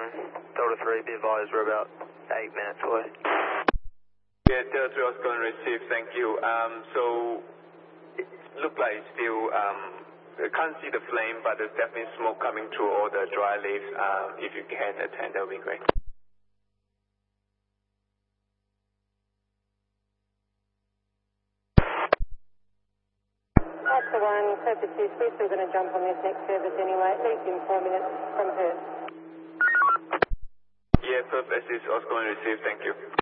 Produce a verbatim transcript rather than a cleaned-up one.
one, Delta three, be advised we're about eight minutes away. Yeah, Delta three, Oscar one, received, thank you. Um, so, it looked like it's still, um, I can't see the flame, but there's definitely smoke coming through all the dry leaves. Um, if you can attend, that would be great. Oscar one, Purpose we're still going to jump on this next service anyway, at least in four minutes from Perth. Yeah, Purpose is Oscar one, received, thank you.